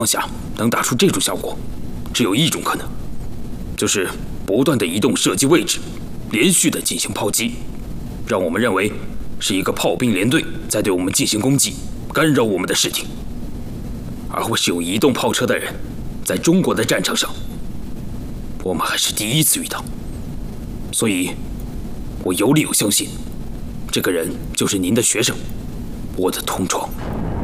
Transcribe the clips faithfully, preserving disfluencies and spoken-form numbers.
下能打出这种效果，只有一种可能，就是不断的移动射击位置，连续的进行炮击，让我们认为是一个炮兵连队在对我们进行攻击，干扰我们的视听。而会使用移动炮车的人，在中国的战场上，我们还是第一次遇到，所以，我有理由相信，这个人就是您的学生，我的同窗。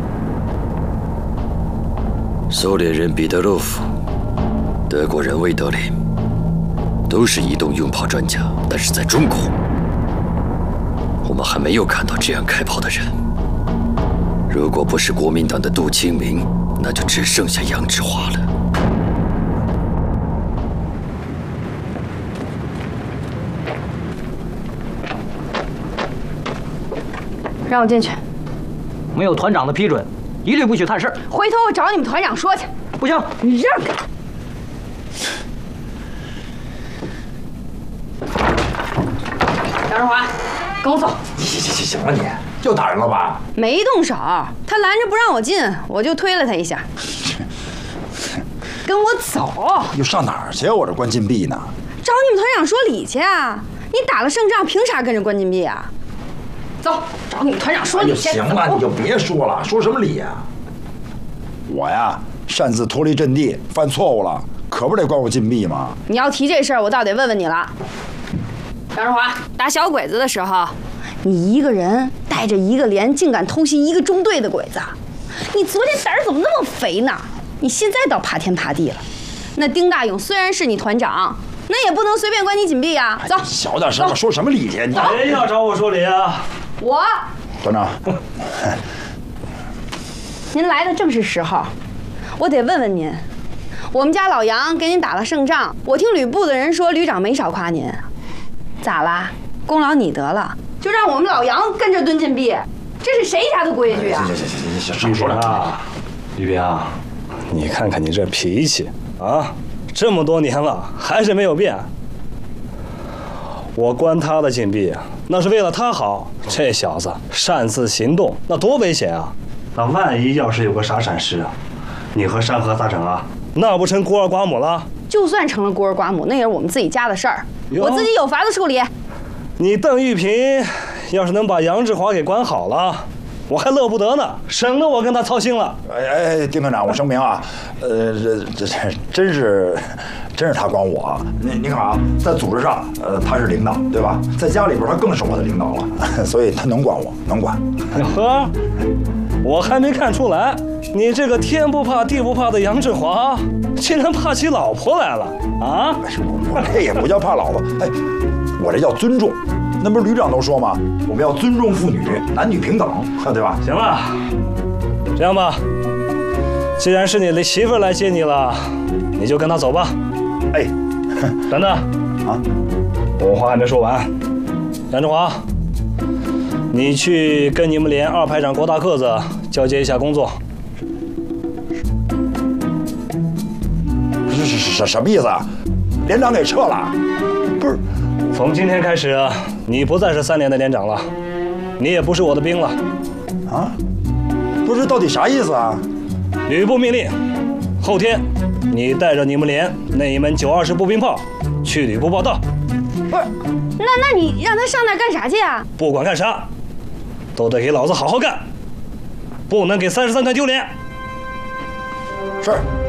苏联人彼得洛夫，德国人魏德林，都是移动用炮专家，但是在中国，我们还没有看到这样开炮的人。如果不是国民党的杜清明，那就只剩下杨志华了。 让我进去。 没有团长的批准，一律不许探视。 回头我找你们团长说去。 不行， 你让开！杨志华，跟我走。 行行行行了，你又打人了吧？ 没动手，他拦着不让我进，我就推了他一下。跟我走。 又上哪儿去？我这关禁闭呢。 找你们团长说理去啊！你打了胜仗，凭啥跟着关禁闭啊？走，找你们团长说理去。 哎、行了，你就别说了，说什么理呀？我呀，擅自脱离阵地，犯错误了，可不得关我禁闭吗？ 你要提这事儿，我倒得问问你了。杨志华，打小鬼子的时候，你一个人带着一个连，竟敢偷袭一个中队的鬼子，你昨天胆儿怎么那么肥呢？你现在倒爬天爬地了。那丁大勇虽然是你团长，那也不能随便关你禁闭啊。走， 小点声，说什么理去？你谁要找我说理啊？ 我团长， 您来的正是时候，我得问问您，我们家老杨给您打了胜仗，我听旅部的人说旅长没少夸您，咋啦？功劳你得了，就让我们老杨跟着蹲禁闭，这是谁家的规矩啊？ 行行行行行，少说两句。 玉萍啊，你看看你这脾气啊，这么多年了还是没有变。我关他的禁闭啊，那是为了他好。这小子擅自行动，那多危险啊！那万一要是有个啥闪失啊，你和山河咋整啊？那不成孤儿寡母了？ 就算成了孤儿寡母，那也是我们自己家的事儿，我自己有法子处理。 你邓玉萍要是能把杨志华给管好了，我还乐不得呢，省得我跟他操心了。 哎哎，丁团长，我声明啊，呃，这这这真是，真是他管我。你你看啊，在组织上，呃，他是领导，对吧？在家里边，他更是我的领导了，所以他能管我，能管。 呵，我还没看出来，你这个天不怕地不怕的杨志华，竟然怕起老婆来了啊！ 我这也不叫怕老婆，哎，我这叫尊重。那不是旅长都说吗？我们要尊重妇女，男女平等，对吧？ 行了，这样吧，既然是你的媳妇来接你了，你就跟她走吧。 哎， 等等啊，我话还没说完。杨志华，你去跟你们连二排长郭大个子交接一下工作。 是是是什么意思啊？连长给撤了？不是。 从今天开始，你不再是三连的连长了，你也不是我的兵了。 啊？不是，到底啥意思啊？ 旅部命令，后天你带着你们连那一门九二式步兵炮去旅部报道。 不是，那那你让他上那儿干啥去啊？ 不管干啥，都得给老子好好干，不能给三十三团丢脸。 是。